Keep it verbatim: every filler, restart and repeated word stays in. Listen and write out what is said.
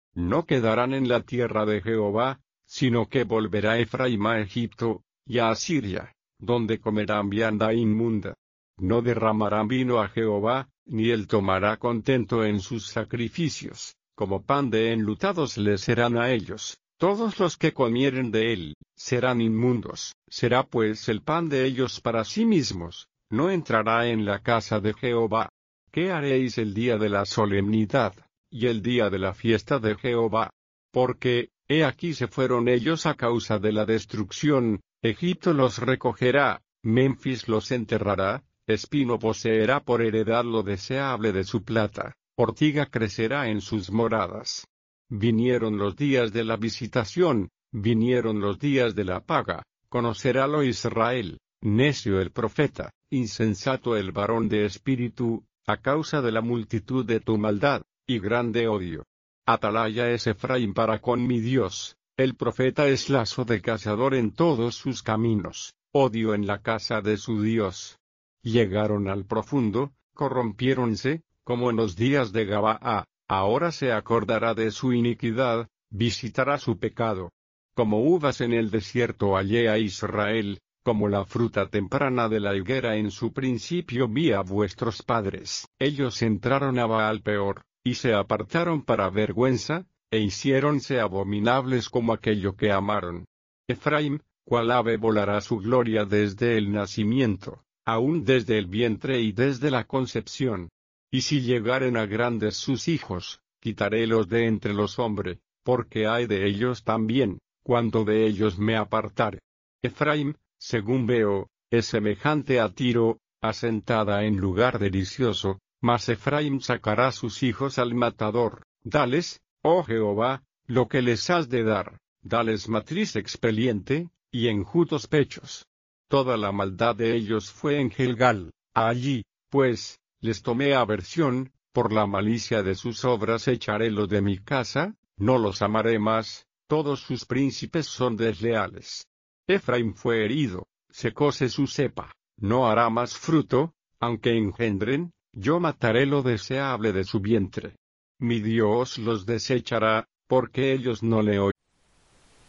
no quedarán en la tierra de Jehová, sino que volverá Efraín a Egipto, y a Asiria, donde comerán vianda inmunda. No derramarán vino a Jehová, ni él tomará contento en sus sacrificios, como pan de enlutados les serán a ellos. Todos los que comieren de él, serán inmundos. Será pues el pan de ellos para sí mismos, no entrará en la casa de Jehová. ¿Qué haréis el día de la solemnidad, y el día de la fiesta de Jehová? Porque, he aquí se fueron ellos a causa de la destrucción, Egipto los recogerá, Memphis los enterrará, espino poseerá por heredad lo deseable de su plata, ortiga crecerá en sus moradas. Vinieron los días de la visitación, vinieron los días de la paga, conocerálo Israel, necio el profeta, insensato el varón de espíritu, a causa de la multitud de tu maldad, y grande odio. Atalaya es Efraín para con mi Dios, el profeta es lazo de cazador en todos sus caminos, odio en la casa de su Dios. Llegaron al profundo, corrompiéronse, como en los días de Gabaa. Ahora se acordará de su iniquidad, visitará su pecado. Como uvas en el desierto hallé a Israel, como la fruta temprana de la higuera en su principio vi a vuestros padres. Ellos entraron a Baal peor, y se apartaron para vergüenza, e hiciéronse abominables como aquello que amaron. Efraín, cual ave volará su gloria desde el nacimiento, aún desde el vientre y desde la concepción. Y si llegaren a grandes sus hijos, quitarélos de entre los hombres, porque hay de ellos también, cuando de ellos me apartare. Efraín, según veo, es semejante a Tiro, asentada en lugar delicioso, mas Efraín sacará sus hijos al matador. Dales, oh Jehová, lo que les has de dar, dales matriz expeliente, y enjutos pechos. Toda la maldad de ellos fue en Gilgal, allí, pues, les tomé aversión, por la malicia de sus obras echarélos de mi casa, no los amaré más, todos sus príncipes son desleales. Efraín fue herido, secóse su cepa, no hará más fruto, aunque engendren, yo mataré lo deseable de su vientre. Mi Dios los desechará, porque ellos no le oyen.